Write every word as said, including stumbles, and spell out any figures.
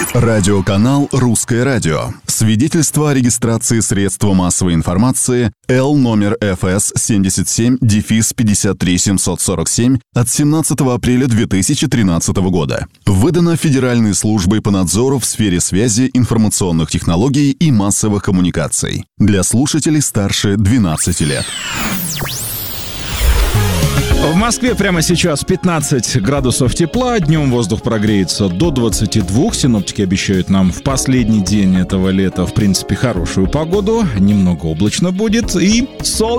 Радиоканал «Русское радио». Свидетельство о регистрации средства массовой информации Л номер эф эс семьдесят семь пятьдесят три семьсот сорок семь от семнадцатого апреля две тысячи тринадцатого года. Выдано Федеральной службой по надзору в сфере связи, информационных технологий и массовых коммуникаций. Для слушателей старше двенадцати лет. В Москве прямо сейчас пятнадцать градусов тепла, днем воздух прогреется до двадцати двух. Синоптики обещают нам в последний день этого лета, в принципе, хорошую погоду. Немного облачно будет и солнце.